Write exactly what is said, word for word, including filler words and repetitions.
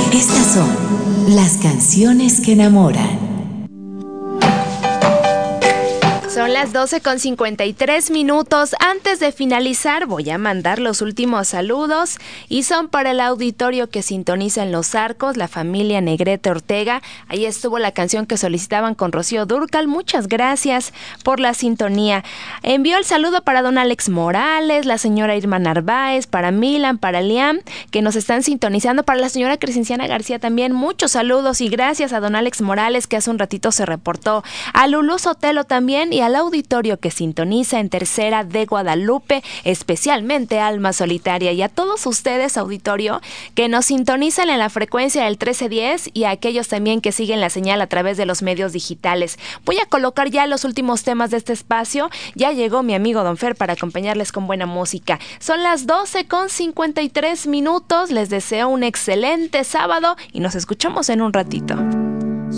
Estas son las canciones que enamoran. Son las doce con cincuenta y tres minutos. Antes de finalizar, voy a mandar los últimos saludos y son para el auditorio que sintoniza en Los Arcos, la familia Negrete Ortega. Ahí estuvo la canción que solicitaban con Rocío Dúrcal. Muchas gracias por la sintonía. Envió el saludo para don Alex Morales, la señora Irma Narváez, para Milan, para Liam, que nos están sintonizando, para la señora Crescenciana García también. Muchos saludos y gracias a don Alex Morales, que hace un ratito se reportó. A Lulú Sotelo también y a al auditorio que sintoniza en Tercera de Guadalupe, especialmente Alma Solitaria, y a todos ustedes, auditorio, que nos sintonizan en la frecuencia del trece diez y a aquellos también que siguen la señal a través de los medios digitales. Voy a colocar ya los últimos temas de este espacio. Ya llegó mi amigo Don Fer para acompañarles con buena música. Son las doce con cincuenta y tres minutos. Les deseo un excelente sábado y nos escuchamos en un ratito.